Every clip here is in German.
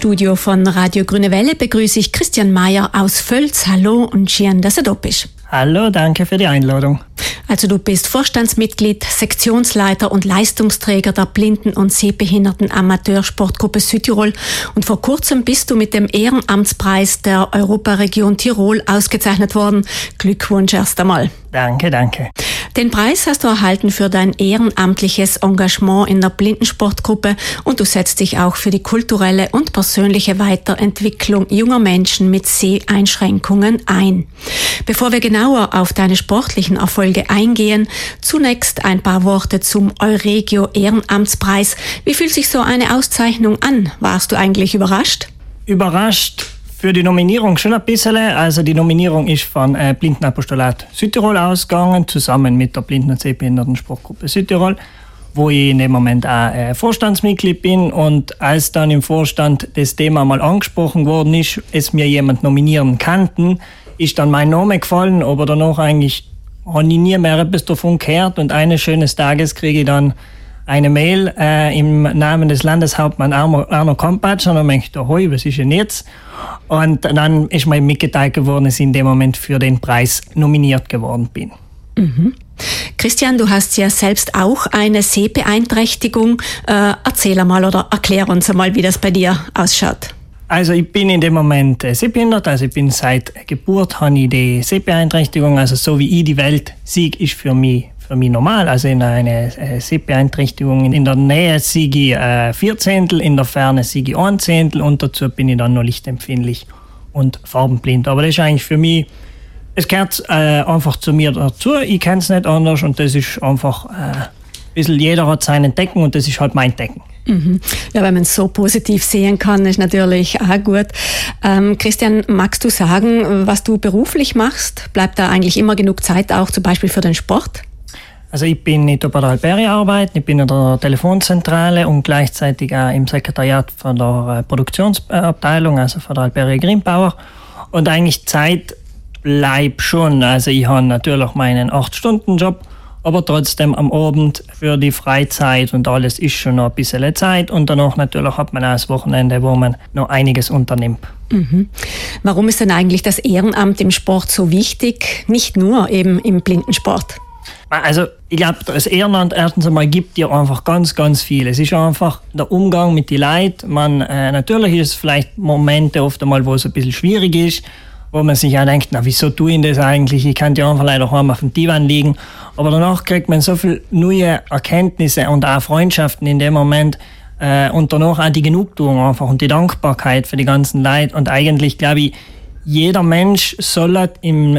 Studio von Radio Grüne Welle begrüße ich Christian Mayer aus Völz. Hallo und schön, dass du da bist. Hallo, danke für die Einladung. Also du bist Vorstandsmitglied, Sektionsleiter und Leistungsträger der Blinden- und Sehbehinderten Amateursportgruppe Südtirol und vor kurzem bist du mit dem Ehrenamtspreis der Europaregion Tirol ausgezeichnet worden. Glückwunsch erst einmal. Danke. Den Preis hast du erhalten für dein ehrenamtliches Engagement in der Blindensportgruppe und du setzt dich auch für die kulturelle und persönliche Weiterentwicklung junger Menschen mit Seheinschränkungen ein. Bevor wir genauer auf deine sportlichen Erfolge eingehen, zunächst ein paar Worte zum Euregio Ehrenamtspreis. Wie fühlt sich so eine Auszeichnung an? Warst du eigentlich überrascht? Überrascht für die Nominierung schon ein bisschen. Also die Nominierung ist von Blindenapostolat Südtirol ausgegangen, zusammen mit der Blinden- und Sehbehindertensportgruppe Südtirol, wo ich in dem Moment auch Vorstandsmitglied bin. Und als dann im Vorstand das Thema mal angesprochen worden ist, es mir jemand nominieren kannten, ist dann mein Name gefallen, aber danach eigentlich habe ich nie mehr etwas davon gehört. Und eines schönen Tages kriege ich dann eine Mail im Namen des Landeshauptmanns Arno Kompatsch und dann denke ich, hoi, was ist denn jetzt? Und dann ist mir mitgeteilt geworden, dass ich in dem Moment für den Preis nominiert geworden bin. Mhm. Christian, du hast ja selbst auch eine Sehbeeinträchtigung. Erzähl einmal oder erklär uns einmal, wie das bei dir ausschaut. Also ich bin in dem Moment sehbehindert, also ich bin seit Geburt, habe ich die Sehbeeinträchtigung, also so wie ich die Welt sehe, ist für mich normal. Also in einer Sehbeeinträchtigung in der Nähe sehe ich 4 Zehntel, in der Ferne sehe ich 1 Zehntel und dazu bin ich dann noch lichtempfindlich und farbenblind. Aber das ist eigentlich für mich, es gehört einfach zu mir dazu, ich kenne es nicht anders und das ist einfach ein bisschen, jeder hat seinen Decken und das ist halt mein Decken. Mhm. Ja, wenn man es so positiv sehen kann, ist natürlich auch gut. Christian, magst du sagen, was du beruflich machst? Bleibt da eigentlich immer genug Zeit auch zum Beispiel für den Sport? Also ich bin in der Bad Alperi arbeiten, ich bin in der Telefonzentrale und gleichzeitig auch im Sekretariat von der Produktionsabteilung, also von der Alperi Grimbauer. Und eigentlich Zeit bleibt schon. Also ich habe natürlich meinen 8-Stunden-Job, aber trotzdem am Abend für die Freizeit und alles ist schon noch ein bisschen Zeit. Und danach natürlich hat man auch das Wochenende, wo man noch einiges unternimmt. Mhm. Warum ist denn eigentlich das Ehrenamt im Sport so wichtig? Nicht nur eben im Blindensport. Also ich glaube, das Ehrenamt erstens einmal gibt dir einfach ganz, ganz viel. Es ist einfach der Umgang mit den Leuten. Natürlich ist es vielleicht Momente oft einmal, wo es ein bisschen schwierig ist, wo man sich auch denkt, na wieso tue ich das eigentlich? Ich kann ja einfach leider heim auf dem Divan liegen. Aber danach kriegt man so viele neue Erkenntnisse und auch Freundschaften in dem Moment. Und danach auch die Genugtuung einfach und die Dankbarkeit für die ganzen Leute. Und eigentlich glaube ich, jeder Mensch soll im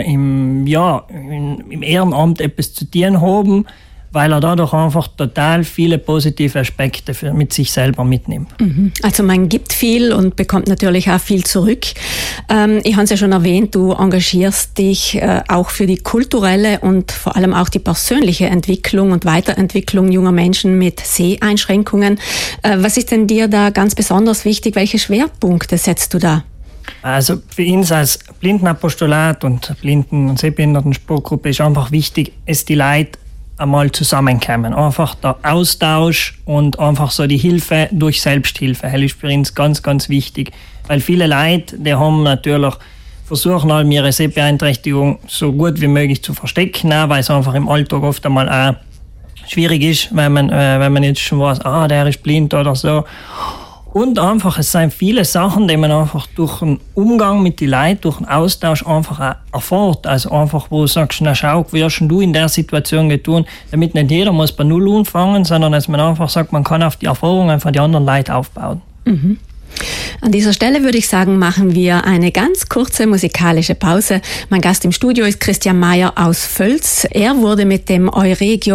Ehrenamt etwas zu tun haben, weil er dadurch einfach total viele positive Aspekte mit sich selber mitnimmt. Also man gibt viel und bekommt natürlich auch viel zurück. Ich habe es ja schon erwähnt, du engagierst dich auch für die kulturelle und vor allem auch die persönliche Entwicklung und Weiterentwicklung junger Menschen mit Seheinschränkungen. Was ist denn dir da ganz besonders wichtig? Welche Schwerpunkte setzt du da? Also für uns als Blindenapostolat und Blinden- und Sehbehindertensportgruppe ist einfach wichtig, dass die Leute einmal zusammenkommen. Einfach der Austausch und einfach so die Hilfe durch Selbsthilfe. Das ist für uns ganz, ganz wichtig. Weil viele Leute, die haben natürlich versuchen, ihre Sehbeeinträchtigung so gut wie möglich zu verstecken, weil es einfach im Alltag oft einmal auch schwierig ist, wenn man jetzt schon weiß, der ist blind oder so. Und einfach, es sind viele Sachen, die man einfach durch den Umgang mit den Leuten, durch den Austausch einfach auch erfährt. Also einfach, wo du sagst, na schau, wie hast du in der Situation getan, damit nicht jeder muss bei Null anfangen, sondern dass man einfach sagt, man kann auf die Erfahrungen von den anderen Leuten aufbauen. Mhm. An dieser Stelle würde ich sagen, machen wir eine ganz kurze musikalische Pause. Mein Gast im Studio ist Christian Mayer aus Völz. Er wurde mit dem Euregio